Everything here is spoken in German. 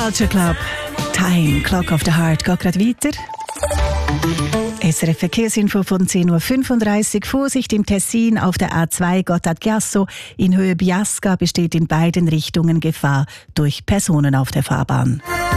Culture Club. Time, Clock of the Heart, geht gerade weiter. SRF Verkehrsinfo von 10.35 Uhr. Vorsicht im Tessin auf der A2 Gotthard-Chiasso. In Höhe Biasca besteht in beiden Richtungen Gefahr durch Personen auf der Fahrbahn.